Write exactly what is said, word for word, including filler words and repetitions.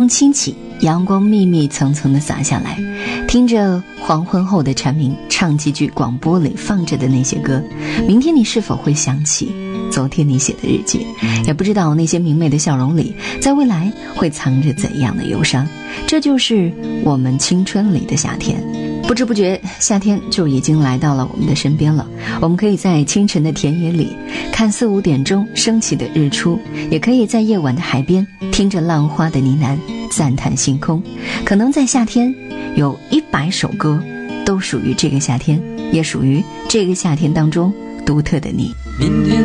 风轻起，阳光密密层层地洒下来，听着黄昏后的蝉鸣，唱几句广播里放着的那些歌，明天你是否会想起昨天你写的日记？也不知道那些明媚的笑容里，在未来会藏着怎样的忧伤。这就是我们青春里的夏天。不知不觉，夏天就已经来到了我们的身边了。我们可以在清晨的田野里看四五点钟升起的日出，也可以在夜晚的海边听着浪花的呢喃，赞叹星空。可能在夏天有一百首歌都属于这个夏天，也属于这个夏天当中独特的你。 明天